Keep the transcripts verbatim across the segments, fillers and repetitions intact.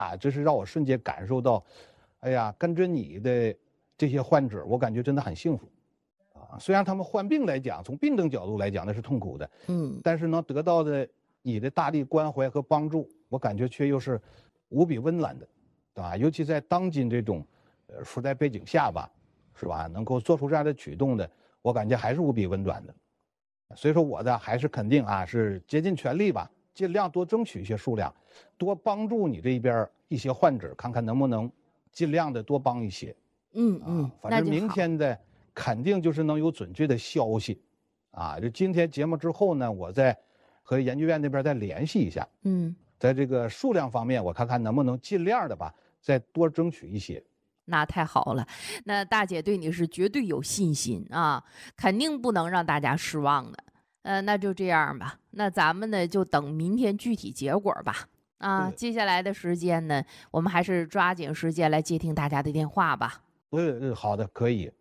啊，这是让我瞬间感受到，哎呀，跟着你的这些患者，我感觉真的很幸福。啊，虽然他们患病来讲，从病症角度来讲那是痛苦的， 嗯， 但是能得到的你的大力关怀和帮助，我感觉却又是无比温暖的，对吧？尤其在当今这种呃时代背景下吧，是吧？能够做出这样的举动的，我感觉还是无比温暖的。所以说我的还是肯定啊，是竭尽全力吧，尽量多争取一些数量，多帮助你这边一些患者，看看能不能尽量的多帮一些。啊， 嗯嗯， 反正明那就好。 天的肯定就是能有准确的消息，啊，就今天节目之后呢，我再和研究院那边再联系一下， 嗯， 在这个数量方面，我看看能不能尽量的吧，再多争取一些。 那太好了。那大姐对你是绝对有信心啊，肯定不能让大家失望的。呃，那就这样吧。那咱们呢就等明天具体结果吧。啊， 对， 接下来的时间呢，我们还是抓紧时间来接听大家的电话吧。 嗯嗯，好的，可以。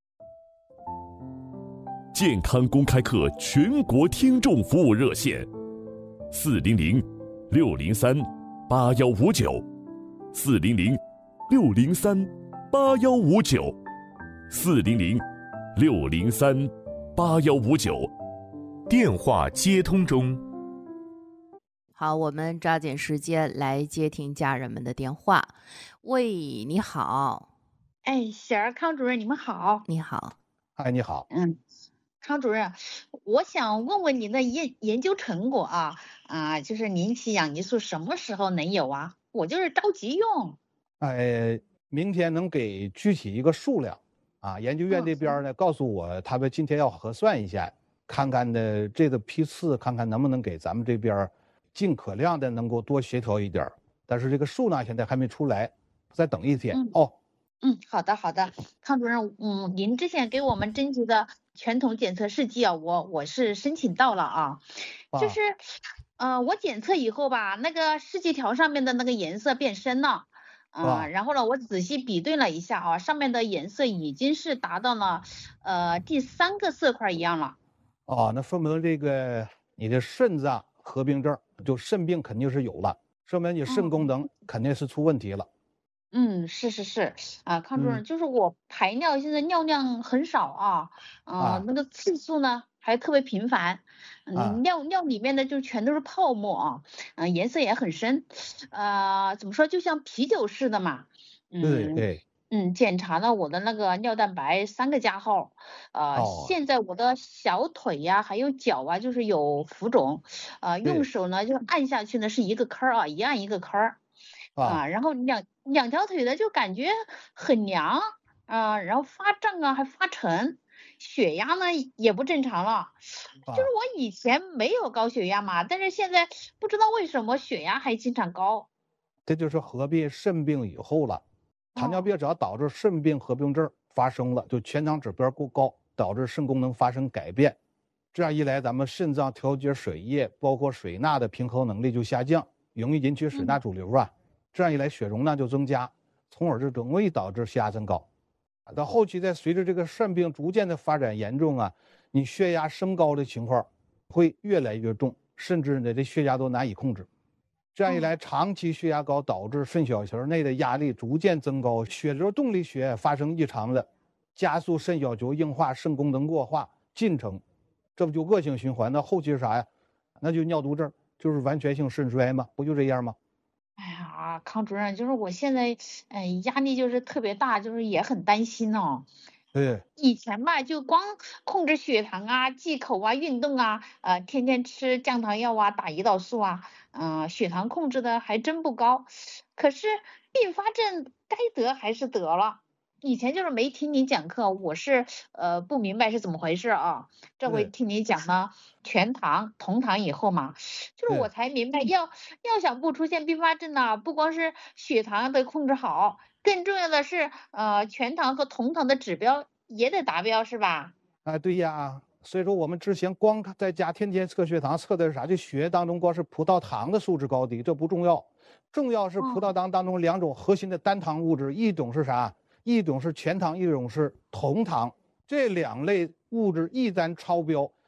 健康公开课全国听众服务热线：四零零六零三八幺五九，四零零六零三八幺五九，四零零六零三八幺五九。电话接通中。 好，我们抓紧时间来接听家人们的电话。喂，你好。 哎，小儿康主任，你们好。 你好。 哎，你好。 嗯，康主任，我想问问您的研研究成果啊啊，就是您提氧激素什么时候能有啊？我就是着急用。 哎，明天能给具体一个数量啊？研究院这边呢，告诉我他们今天要核算一下，看看的这个批次，看看能不能给咱们这边尽可量的能够多协调一点。但是这个数呢，现在还没出来，再等一天、 嗯、 哦。 嗯，好的好的，康主任，嗯，您之前给我们征集的全统检测试剂啊，我我是申请到了啊， 啊就是，呃，我检测以后吧，那个试剂条上面的那个颜色变深了。啊、呃，然后呢，我仔细比对了一下啊，上面的颜色已经是达到了，呃，第三个色块一样了。 哦，那说明这个你的肾脏合并症，就肾病肯定是有了，说明你肾功能肯定是出问题了。 嗯，是是是，啊，康主任， 嗯、 就是我排尿现在尿量很少啊，嗯、呃， 啊那个次数呢还特别频繁，嗯、 啊尿尿里面的就全都是泡沫啊，嗯、呃，颜色也很深，呃，怎么说，就像啤酒似的嘛，嗯对对。 嗯，检查了我的那个尿蛋白三个加号，呃， 哦， 现在我的小腿呀、还有脚啊，就是有浮肿，呃，用对手呢就按下去呢是一个坑儿啊，一按一个坑儿。 啊， 啊，然后两两条腿的就感觉很凉啊，然后发胀啊，还发沉，血压呢也不正常了。就是啊， 我以前没有高血压嘛，但是现在不知道为什么血压还经常高。 这就是合并肾病以后了。糖尿哦， 病只要导致肾病合并症发生了，就全场指标过高，导致肾功能发生改变。这样一来，咱们肾脏调节水液，包括水钠的平衡能力就下降，容易引起水钠嗯肿瘤啊。这样一来，血容量就增加，从而就容易导致血压增高。到后期，再随着这个肾病逐渐的发展严重啊，你血压升高的情况会越来越重，甚至呢，这血压都难以控制。这样一来，长期血压高导致肾小球内的压力逐渐增高，血流动力学发生异常了，加速肾小球硬化、肾功能恶化进程，这不就恶性循环？那后期是啥呀？那就尿毒症，就是完全性肾衰嘛，不就这样吗？ 哎呀，康主任，就是我现在，哎，压力就是特别大，就是也很担心哦。 对， 以前吧，就光控制血糖啊、忌口啊、运动啊，呃，天天吃降糖药啊、打胰岛素啊，嗯、血糖控制的还真不高。可是并发症该得还是得了。以前就是没听您讲课，我是呃不明白是怎么回事啊。这回对， 听你讲了全糖、同糖以后嘛，就是我对。 才明白，要要想不出现并发症呢，不光是血糖得控制好，更重要的是，呃，全糖和同糖的指标也得达标，是吧？ 啊，对呀，所以说我们之前光看在家天天测血糖，测的是啥？就血液当中光是葡萄糖的数值高低，这不重要，重要是葡萄嗯糖当中两种核心的单糖物质，一种是啥？一种是全糖，一种是同糖。这两类物质一旦超标，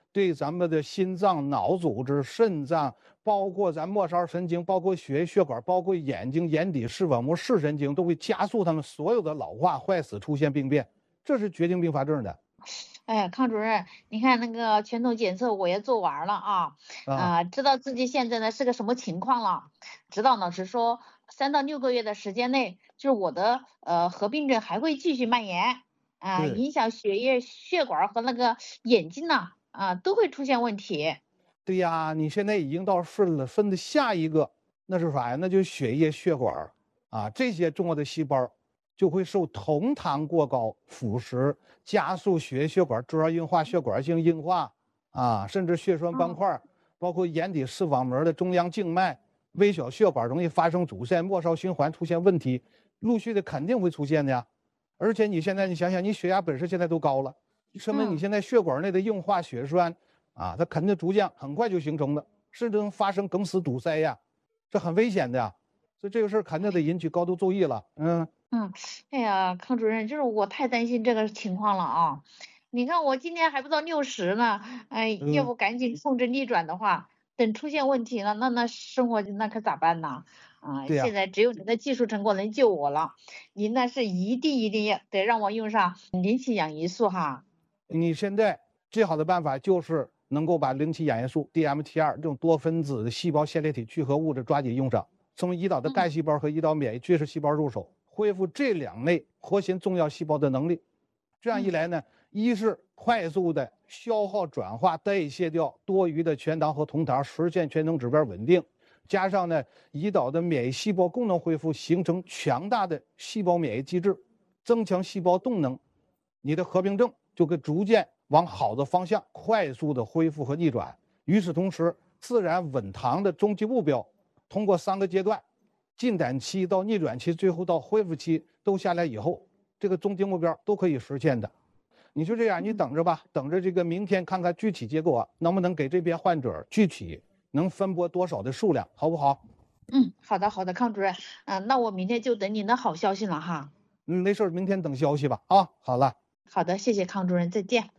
对咱们的心脏、脑组织、肾脏，包括咱末梢神经，包括血液血管，包括眼睛、眼底、视网膜、视神经，都会加速他们所有的老化、坏死、出现病变，这是决定并发症的。 哎呀，康主任，你看那个全头检测我也做完了啊，啊、呃，知道自己现在呢是个什么情况了。指导老师说，三到六个月的时间内，就是我的呃合并症还会继续蔓延，啊、呃，影响血液、血管和那个眼睛呢，啊、呃，都会出现问题。 对呀，你现在已经到肾了，肾的下一个那是啥呀？那就是血液、血管啊，这些重要的细胞就会受酮糖过高腐蚀，加速血液血管主要硬化、血管性硬化啊，甚至血栓斑块，包括眼底视网膜的中央静脉、微小血管容易发生阻塞，末梢循环出现问题，陆续的肯定会出现的呀。而且你现在你想想，你血压本身现在都高了，说明你现在血管内的硬化血栓啊，它肯定逐渐很快就形成了，甚至能发生梗死堵塞呀，这很危险的呀。所以这个事儿肯定得引起高度注意了。嗯。 嗯，哎呀，康主任，就是我太担心这个情况了啊！你看我今年还不到六十呢，哎， 嗯、 要不赶紧控制逆转的话，等出现问题了，那那生活那可咋办呢？啊， 对呀、 现在只有您的技术成果能救我了，您那是一定一定要得让我用上零起氧胰素哈。 你现在最好的办法就是能够把零起氧胰素 D M T 二 这种多分子的细胞线粒体聚合物质抓紧用上，从胰岛的干细胞和胰岛免疫巨噬细胞入手。恢复这两类核心重要细胞的能力，这样一来呢，一是快速的消耗、转化、代谢掉多余的全糖和酮糖，实现全能指标稳定；加上呢，胰岛的免疫细胞功能恢复，形成强大的细胞免疫机制，增强细胞动能，你的合并症就会逐渐往好的方向快速的恢复和逆转。与此同时，自然稳糖的终极目标，通过三个阶段。进展期到逆转期，最后到恢复期都下来以后，这个终极目标都可以实现的。你就这样，你等着吧，等着这个明天看看具体结果能不能给这边患者具体能分拨多少的数量，好不好？ 嗯，好的好的，康主任，嗯、呃，那我明天就等您的好消息了哈。 嗯，没事，明天等消息吧。啊，好了。 好的，谢谢康主任，再见。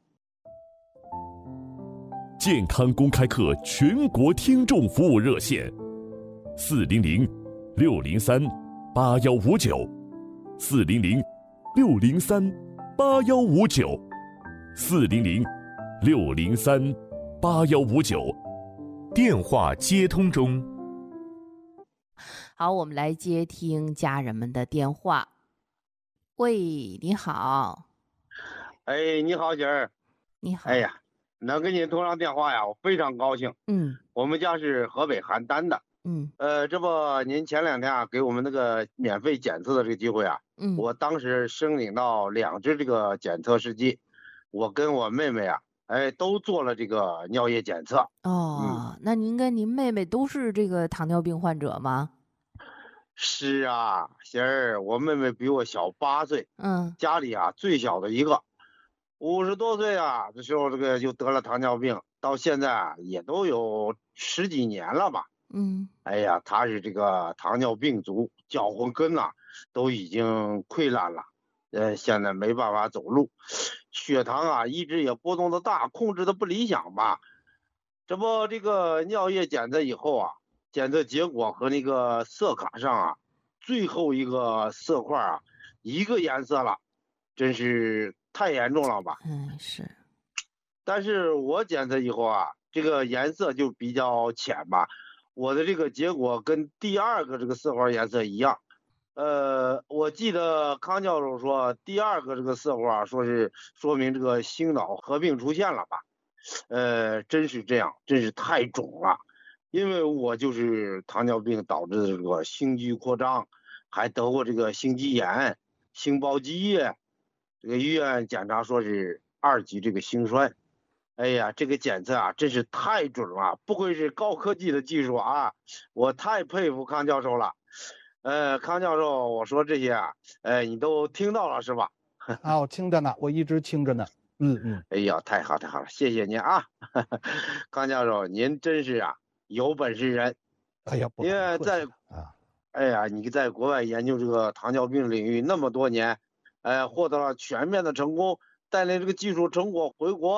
健康公开课全国听众服务热线：四零零。六零三八幺五九，四零零六零三八幺五九，四零零六零三八幺五九，电话接通中。 好，我们来接听家人们的电话。喂，你好。 哎，你好，姐儿。 你好。 哎呀，能跟您通上电话呀，我非常高兴。 嗯。 我们家是河北邯郸的。 嗯， 呃，这不，您前两天啊给我们那个免费检测的这个机会啊， 嗯， 我当时申领到两支这个检测试剂，我跟我妹妹啊，哎，都做了这个尿液检测。 哦，嗯、那您跟您妹妹都是这个糖尿病患者吗？ 是啊，贤儿，我妹妹比我小八岁， 嗯， 家里啊最小的一个，五十多岁啊，这时候这个就得了糖尿病，到现在啊也都有十几年了吧。 嗯， 哎呀，他是这个糖尿病足，脚后跟呐、啊、都已经溃烂了，呃，现在没办法走路，血糖啊一直也波动的大，控制的不理想吧。这不，这个尿液检测以后啊，检测结果和那个色卡上啊，最后一个色块啊，一个颜色了，真是太严重了吧？ 嗯，是。 但是我检测以后啊，这个颜色就比较浅吧。我的这个结果跟第二个这个色块颜色一样，呃，我记得康教授说第二个这个色块说是说明这个心脑合并出现了吧，呃，真是这样，真是太肿了，因为我就是糖尿病导致的这个心肌扩张，还得过这个心肌炎、心包积液，这个医院检查说是二级这个心衰。哎呀，这个检测啊，真是太准了，不愧是高科技的技术啊！我太佩服康教授了。呃，康教授，我说这些啊，呃，你都听到了是吧？ 啊，我听着呢，我一直听着呢。嗯嗯。 哎呀，太好太好了，谢谢您啊，康教授，您真是啊有本事人。 哎呀，不因为在啊， 哎呀，你在国外研究这个糖尿病领域那么多年，呃，获得了全面的成功，带领这个技术成果回国。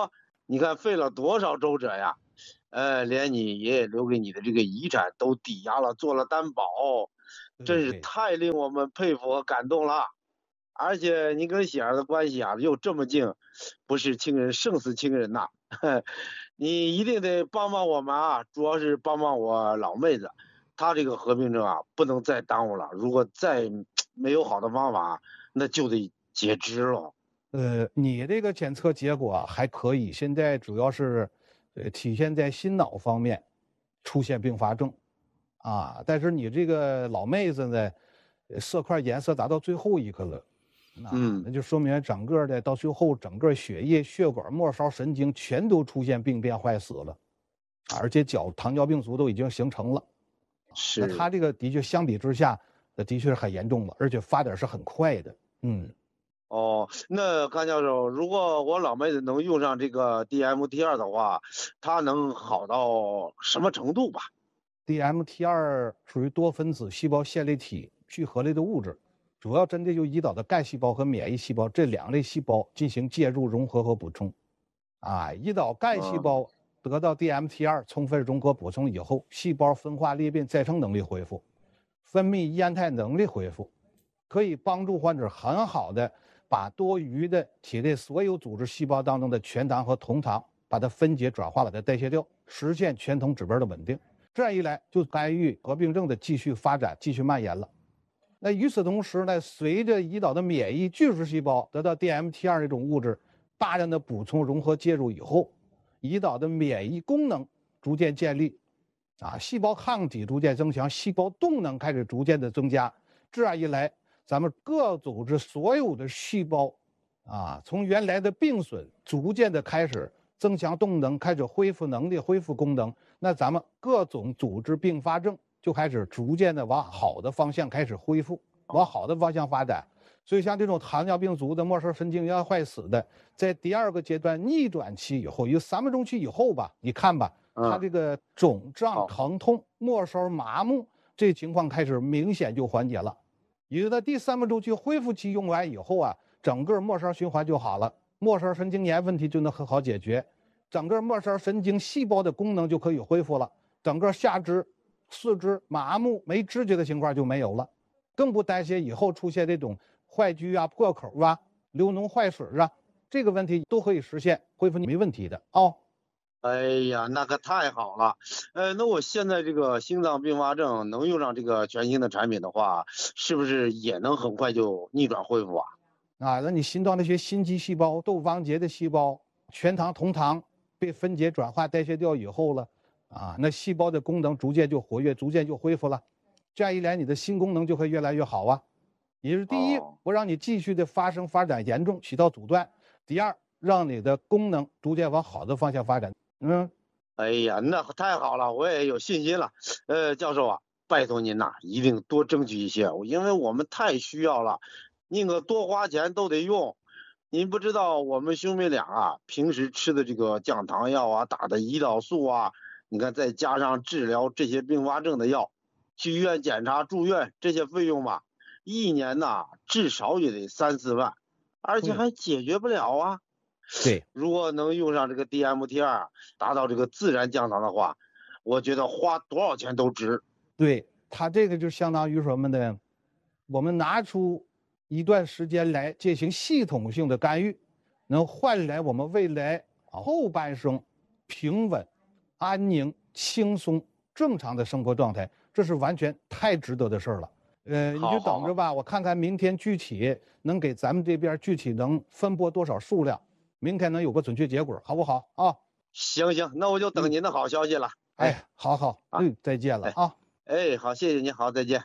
你看费了多少周折呀，呃，连你爷爷留给你的这个遗产都抵押了，做了担保，真是对对太令我们佩服和感动了。而且你跟喜儿的关系啊又这么近，不是亲人胜似亲人呐。你一定得帮帮我们啊，主要是帮帮我老妹子，她这个合并症啊不能再耽误了，如果再没有好的方法，那就得截肢了。 呃，你这个检测结果啊还可以，现在主要是，呃，体现在心脑方面出现并发症，啊，但是你这个老妹子呢，呃色块颜色达到最后一个了，那嗯那就说明整个的到最后整个血液、血管、末梢神经全都出现病变坏死了，啊而且脚糖尿病足都已经形成了。那是。 他这个的确相比之下，那的确是很严重了，而且发展是很快的。嗯。 哦，那康教授，如果我老妹子能用上这个 D M T 二的话，她能好到什么程度吧？ D M T 二属于多分子细胞线粒体聚合类的物质，主要针对就胰岛的干细胞和免疫细胞这两类细胞进行介入融合和补充。啊，胰岛干细胞得到 D M T 二充分融合补充以后，细胞分化裂变再生能力恢复，分泌液态能力恢复，可以帮助患者很好的把多余的体内所有组织细胞当中的全糖和酮糖，把它分解转化，把它代谢掉，实现全酮指标的稳定。这样一来，就干预合并症的继续发展、继续蔓延了。那与此同时呢，随着胰岛的免疫巨噬细胞得到 D M T 二这种物质大量的补充、融合介入以后，胰岛的免疫功能逐渐建立，啊，细胞抗体逐渐增强，细胞动能开始逐渐的增加。这样一来，咱们各组织所有的细胞，啊，从原来的病损逐渐的开始增强动能，开始恢复能力、恢复功能。那咱们各种组织并发症就开始逐渐的往好的方向开始恢复，往好的方向发展。所以像这种糖尿病足的、末梢神经元坏死的，在第二个阶段逆转期以后，有三分钟期以后吧，你看吧，它这个肿胀、疼痛、末梢麻木这情况开始明显就缓解了。也就在第三分钟期恢复期用完以后啊，整个末梢循环就好了，末梢神经炎问题就能很好解决。整个末梢神经细胞的功能就可以恢复了，整个下肢、四肢麻木没知觉的情况就没有了，更不担心以后出现这种坏疽啊、破口啊、流脓坏水啊，这个问题都可以实现恢复，没问题的哦。 哎呀，那可太好了。呃，那我现在这个心脏并发症能用上这个全新的产品的话，是不是也能很快就逆转恢复啊？ 啊，那你心脏那些心肌细胞、窦房结的细胞、全糖、酮糖被分解、转化、代谢掉以后了，啊，那细胞的功能逐渐就活跃，逐渐就恢复了。这样一来，你的心功能就会越来越好啊。也就是第一， 哦不让你继续的发生发展严重，起到阻断；第二，让你的功能逐渐往好的方向发展。嗯， 哎呀，那太好了，我也有信心了。呃，教授啊，拜托您呐、一定多争取一些，因为我们太需要了，宁可多花钱都得用。您不知道我们兄妹俩啊，平时吃的这个降糖药啊，打的胰岛素啊，你看再加上治疗这些并发症的药，去医院检查、住院这些费用吧，一年呐至少也得三四万，而且还解决不了啊。 对， 如果能用上这个 D M T 二，达到这个自然降糖的话，我觉得花多少钱都值。 对，它这个就相当于什么呢？我们拿出一段时间来进行系统性的干预，能换来我们未来后半生平稳、安宁、轻松、正常的生活状态，这是完全太值得的事儿了。呃，你就等着吧，我看看明天具体能给咱们这边具体能分拨多少数量，明天能有个准确结果，好不好啊？ 行行，那我就等您的好消息了。 哎，好好，嗯，再见了啊。 哎，好，谢谢您，好，再见。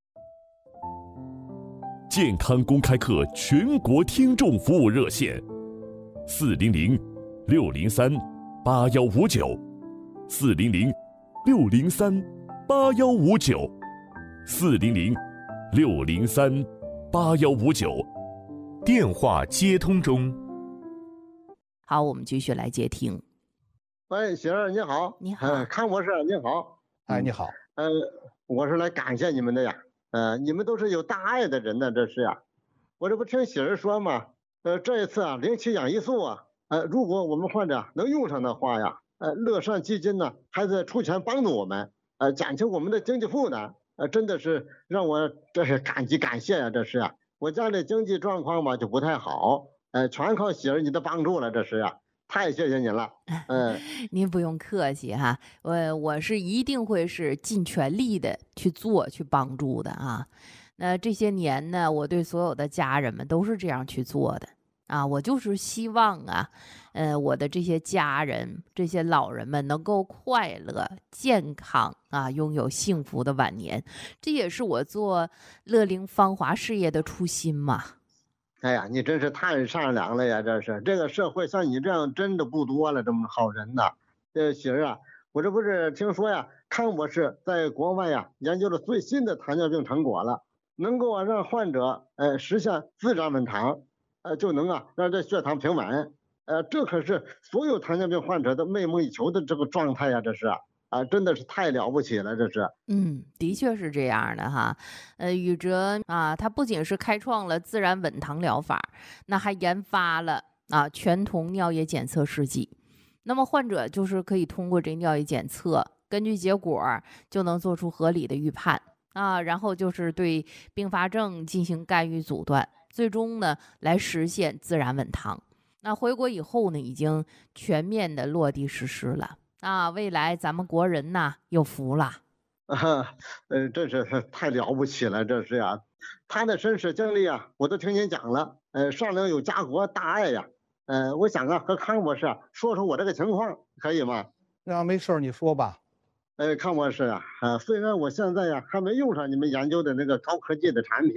健康公开课全国听众服务热线：四零零六零三八幺五九，四零零六零三八幺五九，四零零六零三八幺五九。 电话接通中。 好，我们继续来接听。 喂，媳妇儿你好。 你好呃，康博士你好。 哎，你好。 呃，我是来感谢你们的呀。呃，你们都是有大爱的人呢，这是呀。我这不听喜儿说嘛，呃，这一次啊，零七氧胰素啊， 呃，如果我们患者能用上的话呀，呃，乐善基金呢还在出钱帮助我们，呃，减轻我们的经济负担，呃，真的是让我这是感激感谢呀、这是啊，我家里经济状况嘛就不太好，呃，全靠喜儿你的帮助了，这是啊，太谢谢您了，嗯、 您不用客气哈，我我是一定会是尽全力的去做去帮助的啊。那这些年呢，我对所有的家人们都是这样去做的啊。我就是希望啊，呃，我的这些家人、这些老人们能够快乐、健康啊，拥有幸福的晚年。这也是我做乐龄芳华事业的初心嘛。 哎呀，你真是太善良了呀！这是这个社会像你这样真的不多了，这么好人呐。这喜儿啊，我这不是听说呀，康博士在国外呀研究了最新的糖尿病成果了，能够啊让患者呃实现自然稳糖，呃就能啊让这血糖平稳，呃这可是所有糖尿病患者都梦寐以求的这个状态呀，这是啊，啊真的是太了不起了，这是。 嗯，的确是这样的哈。呃，宇哲啊，他不仅是开创了自然稳糖疗法，那还研发了啊全瞳尿液检测试剂。那么患者就是可以通过这尿液检测，根据结果就能做出合理的预判啊，然后就是对并发症进行干预阻断，最终呢来实现自然稳糖。那回国以后呢，已经全面的落地实施了啊，未来咱们国人呐有福了。 啊，呃，真是太了不起了，这是呀、他的身世经历啊，我都听您讲了，呃，上流有家国大爱呀，呃，我想啊，和康博士啊说说我这个情况，可以吗？ 那没事儿你说吧。 呃，康博士啊，啊，虽然我现在呀还没用上你们研究的那个高科技的产品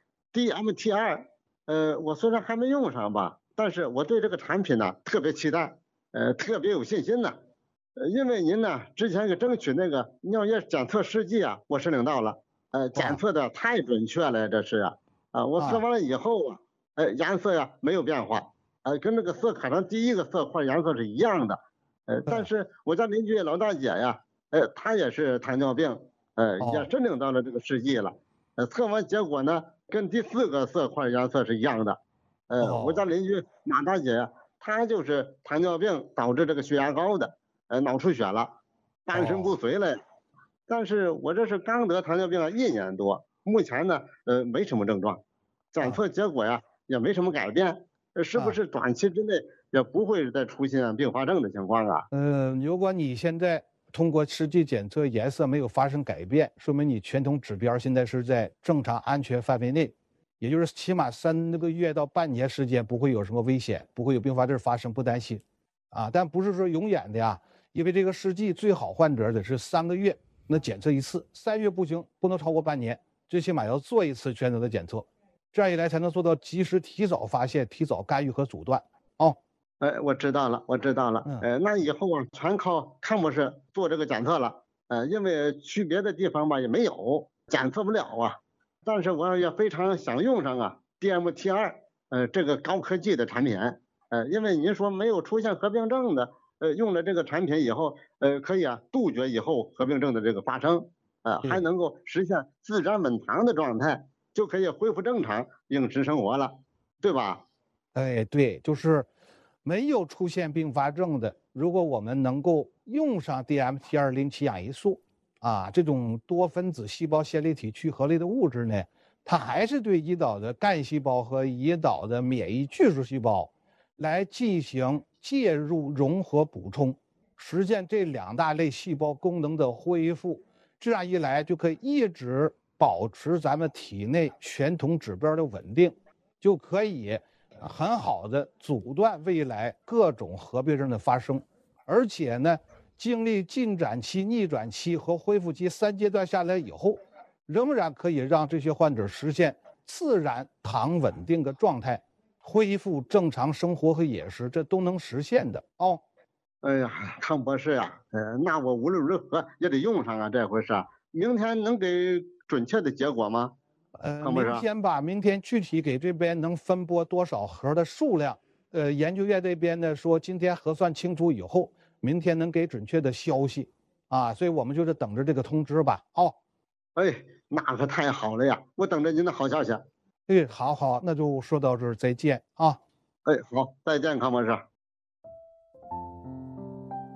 D M T 二，呃，我虽然还没用上吧，但是我对这个产品呢特别期待，呃，特别有信心呢。呃，因为您呢之前给争取那个尿液检测试剂啊，我申领到了，呃，检测的太准确了呀，这是啊，啊，我测完了以后啊，呃，颜色呀没有变化，呃，跟那个色卡上第一个色块颜色是一样的，呃，但是我家邻居老大姐呀，呃，她也是糖尿病，呃，也申领到了这个试剂了，呃，测完结果呢，跟第四个色块颜色是一样的，呃，我家邻居马大姐呀，她就是糖尿病导致这个血压高的。呃，脑出血了，半身不遂了。但是我这是刚得糖尿病啊，一年多，目前呢，呃，没什么症状，检测结果呀也没什么改变，呃是不是短期之内也不会再出现并发症的情况啊？ 嗯，如果你现在通过试剂检测颜色没有发生改变，说明你全瞳指标现在是在正常安全范围内，也就是起码三个月到半年时间不会有什么危险，不会有并发症发生，不担心。啊，但不是说永远的呀。因为这个试剂最好患者得是三个月那检测一次，三月不行，不能超过半年，最起码要做一次全责的检测，这样一来才能做到及时提早发现、提早干预和阻断。哦， 哎，我知道了，我知道了。嗯、呃，那以后啊，全靠康博士做这个检测了。呃，因为去别的地方吧也没有检测不了啊。但是我也非常想用上啊 D M T 二，呃，这个高科技的产品。呃，因为您说没有出现合并症的。呃，用了这个产品以后，呃，可以啊杜绝以后合并症的这个发生，呃，还能够实现自然稳糖的状态，就可以恢复正常饮食生活了，对吧？ 哎，对，就是没有出现并发症的，如果我们能够用上 D M T 二 零七氧胰素啊这种多分子细胞线粒体聚合类的物质呢，它还是对胰岛的干细胞和胰岛的免疫巨噬细胞来进行介入、融合、补充，实现这两大类细胞功能的恢复。这样一来，就可以一直保持咱们体内全瞳指标的稳定，就可以很好的阻断未来各种合并症的发生。而且呢，经历进展期、逆转期和恢复期三阶段下来以后，仍然可以让这些患者实现自然糖稳定的状态。恢复正常生活和饮食，这都能实现的哦。 哎呀，康博士呀、啊，呃，那我无论如何也得用上啊，这回是。明天能给准确的结果吗？ 呃，明天吧，明天具体给这边能分拨多少盒的数量，呃，研究院这边呢说今天核算清楚以后，明天能给准确的消息，啊，所以我们就是等着这个通知吧。哦， 哎，那可太好了呀，我等着您的好消息。 哎，好好，那就说到这儿，再见啊！ 哎，好，再见，康博士。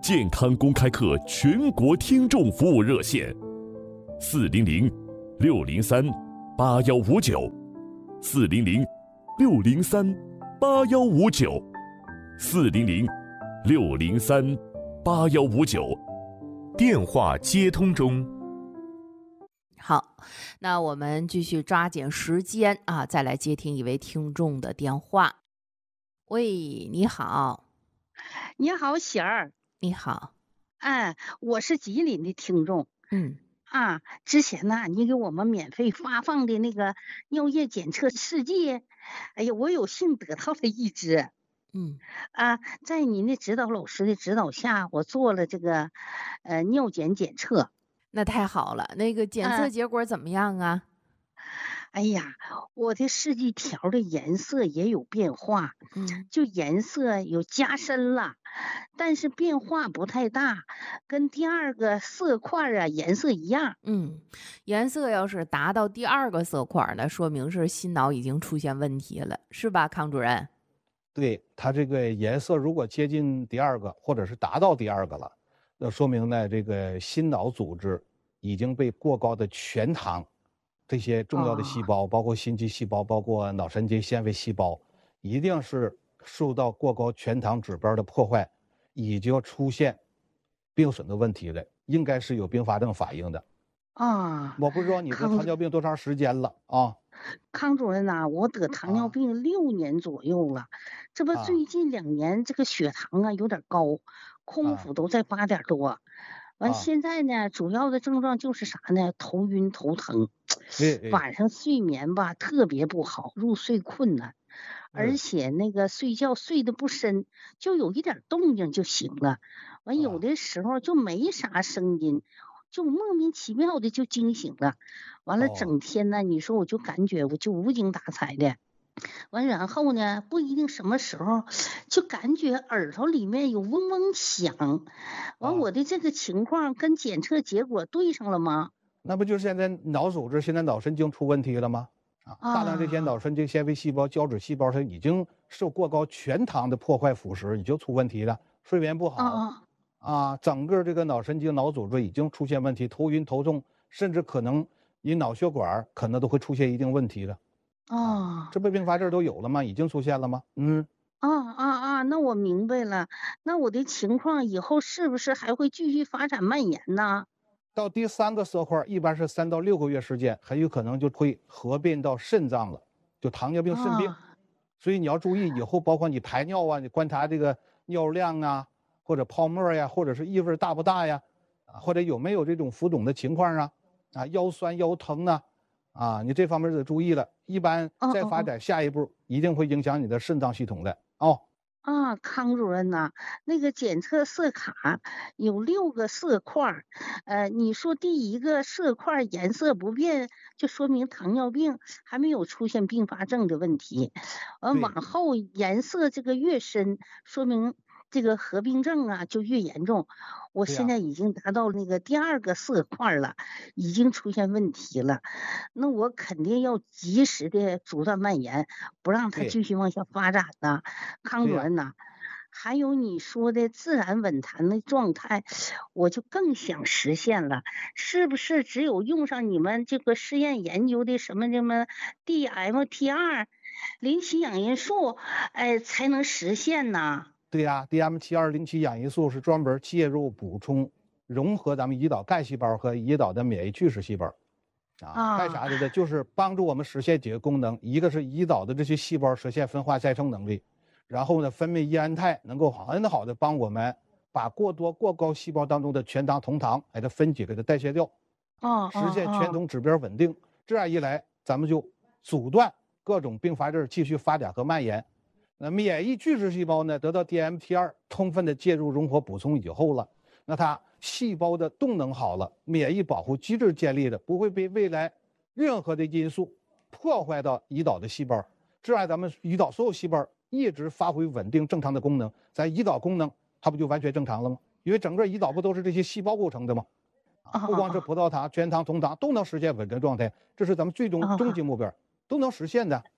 健康公开课全国听众服务热线：四零零六零三八幺五九，四零零六零三八幺五九，四零零六零三八幺五九。 电话接通中。 好，那我们继续抓紧时间啊，再来接听一位听众的电话。喂，你好。 你好，喜儿。 你好。 哎，我是吉林的听众。 嗯。 啊，之前呢，你给我们免费发放的那个尿液检测试剂，哎呀，我有幸得到了一支。 嗯。 啊，在您的指导老师的指导下，我做了这个呃尿检检测。 那太好了，那个检测啊结果怎么样啊？ 哎呀，我的试剂条的颜色也有变化， 嗯。 就颜色有加深了，但是变化不太大，跟第二个色块啊颜色一样。 嗯，颜色要是达到第二个色块，那说明是心脑已经出现问题了，是吧，康主任？ 对，它这个颜色如果接近第二个，或者是达到第二个了，那说明呢，这个心脑组织已经被过高的全糖这些重要的细胞，包括心肌细胞，包括脑神经纤维细胞，一定是受到过高全糖指标的破坏，已经出现病损的问题了，应该是有并发症反应的。 啊， 我不知道你得糖尿病多长时间了啊？ 康主任呐、我得糖尿病六年左右了，这不啊最近两年这个血糖啊有点高，空腹都在八点多。完啊现在呢，主要的症状就是啥呢？头晕头疼， 哎哎晚上睡眠吧特别不好，入睡困难，而嗯且那个睡觉睡得不深，就有一点动静就醒了。完有啊的时候就没啥声音，就莫名其妙的就惊醒了。完了哦整天呢，你说我就感觉我就无精打采的。完然后呢，不一定什么时候就感觉耳朵里面有嗡嗡响。完啊我的这个情况跟检测结果对上了吗？ 那不就是现在脑组织、现在脑神经出问题了吗？啊，大量这些啊脑神经纤维细胞、胶质细胞，它已经受过高全糖的破坏腐蚀，已经出问题了，睡眠不好啊啊啊，整个这个脑神经、脑组织已经出现问题，头晕头重，甚至可能你脑血管可能都会出现一定问题了。 啊这不并发症都有了吗？已经出现了吗？嗯， 啊啊啊！那我明白了。那我的情况以后是不是还会继续发展蔓延呢？ 到第三个色块，一般是三到六个月时间，很有可能就会合并到肾脏了，就糖尿病肾病。 啊所以你要注意，以后包括你排尿啊，你观察这个尿量啊，或者泡沫呀，或者是异味大不大呀，啊，或者有没有这种浮肿的情况啊，啊，腰酸腰疼啊，啊，你这方面得注意了。一般哦哦哦再发展下一步，一定会影响你的肾脏系统的哦。 啊，康主任呐，那个检测色卡有六个色块儿，呃，你说第一个色块儿颜色不变，就说明糖尿病还没有出现并发症的问题，完对往后颜色这个越深，说明这个合并症啊就越严重。我对呀现在已经达到那个第二个色块儿了，已经出现问题了，那我肯定要及时的阻断蔓延，不让它对继续往下发展呐。康对呀主任呐，还有你说的自然稳弹的状态，我就更想实现了。是不是只有用上你们这个试验研究的什么什么 D M T 二 磷起氧因素，哎，才能实现呢？ 对呀，D M T 二 磷起氧因素是专门介入补充融合咱们胰岛干细胞和胰岛的免疫巨噬细胞。啊，干啥的呢？就是帮助我们实现几个功能，一个是胰岛的这些细胞实现分化再生能力，然后呢，分泌液氨肽能够很好的帮我们把过多过高细胞当中的全糖同糖给它分解给它代谢掉， 哦， 实现哦全酮指标稳定。这样一来，咱们就阻断各种并发症继续发展和蔓延。那免疫巨噬细胞呢，得到 D M T 二 充分的介入融合补充以后了，那它细胞的动能好了，免疫保护机制建立了，不会被未来任何的因素破坏到胰岛的细胞，这样咱们胰岛所有细胞一直发挥稳定正常的功能，咱胰岛功能它不就完全正常了吗？因为整个胰岛不都是这些细胞构成的吗？啊，不光是葡萄糖、全糖、同糖都能实现稳定状态，这是咱们最终终极目标，都能实现的。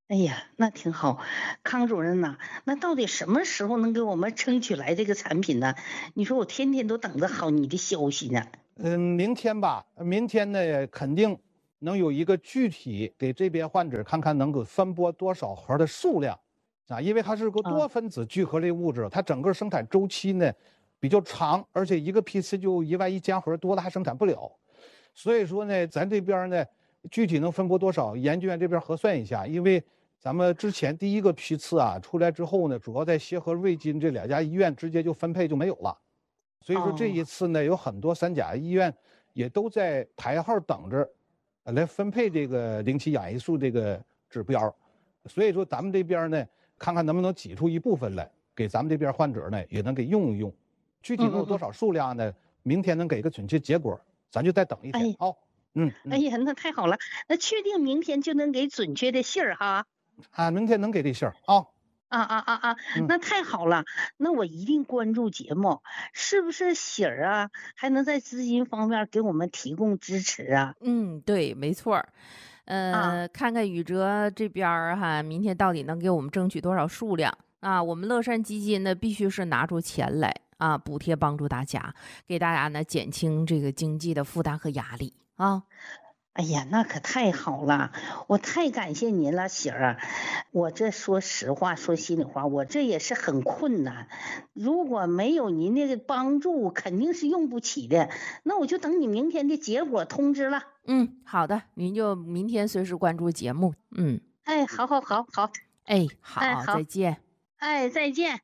哎呀，那挺好，康主任呐，那到底什么时候能给我们争取来这个产品呢？你说我天天都等着好你的消息呢。 嗯，明天吧，明天呢肯定能有一个具体给这边患者看看能够分拨多少盒的数量，啊，因为它是个多分子聚合类物质，它整个生产周期呢比较长，而且一个批次就一万一千盒，多了还生产不了，所以说呢，咱这边呢具体能分拨多少，研究院这边核算一下，因为咱们之前第一个批次啊出来之后呢，主要在协和、瑞金这两家医院直接就分配就没有了，所以说这一次呢，有很多三甲医院也都在排号等着来分配这个零期氧胰素这个指标，所以说咱们这边呢，看看能不能挤出一部分来，给咱们这边患者呢也能给用一用。具体能有多少数量呢？明天能给个准确结果，咱就再等一天。好，嗯， 哎呀，那太好了，那确定明天就能给准确的信儿哈。 啊，明天能给这信儿啊。 啊啊啊啊！那太好了，那我一定关注节目，是不是喜儿啊？还能在资金方面给我们提供支持啊？ 嗯，对，没错儿。呃， 啊看看宇哲这边儿哈，明天到底能给我们争取多少数量啊？我们乐善基金呢，必须是拿出钱来啊，补贴帮助大家，给大家呢减轻这个经济的负担和压力啊。 哎呀，那可太好了，我太感谢您了，喜儿。我这说实话，说心里话，我这也是很困难。如果没有您的帮助，肯定是用不起的。那我就等你明天的结果通知了。 嗯，好的，您就明天随时关注节目。嗯， 哎，好好好好， 哎，好， 哎好再见。 哎，再见。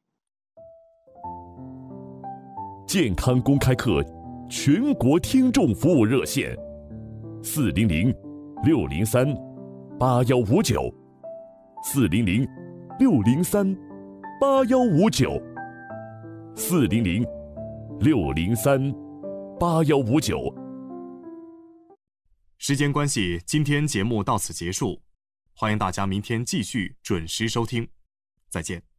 健康公开课全国听众服务热线：四零零六零三八幺五九，四零零六零三八幺五九，四零零六零三八幺五九。 时间关系，今天节目到此结束，欢迎大家明天继续准时收听，再见。